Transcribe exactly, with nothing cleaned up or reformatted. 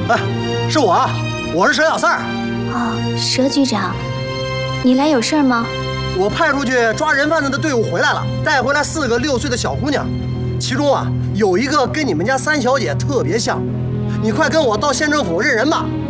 哎，是我啊，我是佘小四儿。 哦，佘局长，你来有事儿吗？ 我派出去抓人贩子的队伍回来了，带回来四个六岁的小姑娘，其中啊有一个跟你们家三小姐特别像。你快跟我到县政府认人吧，